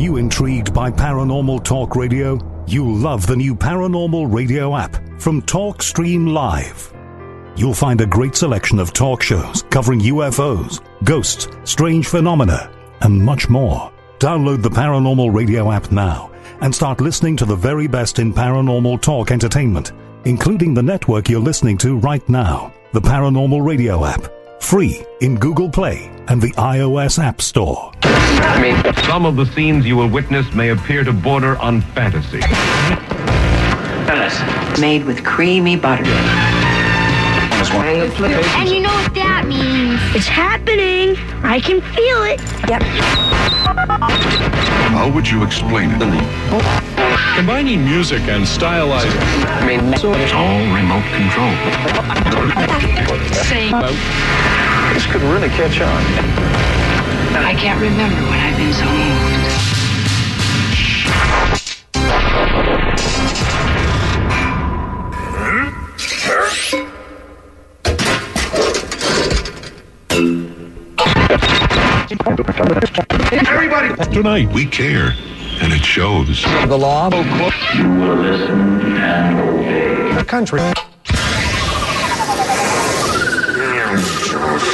you intrigued by Paranormal Talk Radio? You'll love the new Paranormal Radio app from TalkStream Live. You'll find a great selection of talk shows covering UFOs, ghosts, strange phenomena, and much more. Download the Paranormal Radio app now and start listening to the very best in paranormal talk entertainment, including the network you're listening to right now, the Paranormal Radio app. Free in Google Play and the iOS App Store. Some of the scenes you will witness may appear to border on fantasy. Made with creamy butter. And you know what that means? It's happening. I can feel it. Yep. How would you explain it? Combining music and stylized. So it's all remote control. This could really catch on. I can't remember when I've been so moved. Everybody, Tonight, we care, and it shows. The law. You will listen and obey. Country.